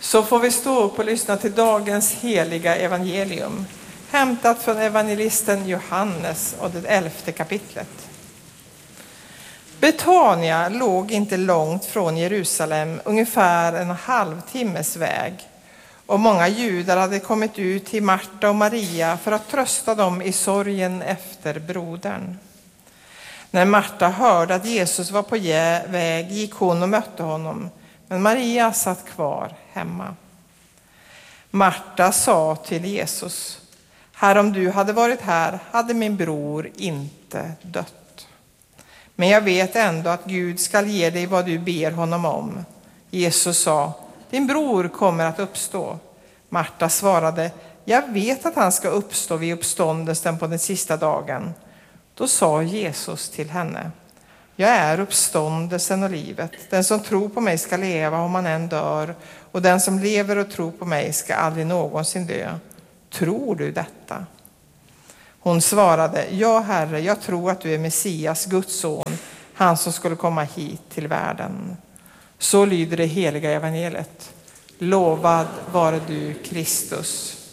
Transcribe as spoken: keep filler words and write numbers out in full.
Så får vi stå upp och lyssna till dagens heliga evangelium, hämtat från evangelisten Johannes och det elfte kapitlet. Betania låg inte långt från Jerusalem, ungefär en halvtimmes väg. Och många judar hade kommit ut till Marta och Maria för att trösta dem i sorgen efter brodern. När Marta hörde att Jesus var på väg gick hon och mötte honom, men Maria satt kvar hemma. Marta sa till Jesus: Herre, om du hade varit här hade min bror inte dött. Men jag vet ändå att Gud skall ge dig vad du ber honom om. Jesus sa: din bror kommer att uppstå. Marta svarade: jag vet att han ska uppstå vid uppståndelsen på den sista dagen. Då sa Jesus till henne: jag är uppståndelsen och livet. Den som tror på mig ska leva om han än dör, och den som lever och tror på mig ska aldrig någonsin dö. Tror du detta? Hon svarade: ja, Herre, jag tror att du är Messias, Guds son, han som skulle komma hit till världen. Så lyder det heliga evangeliet. Lovad vare du, Kristus.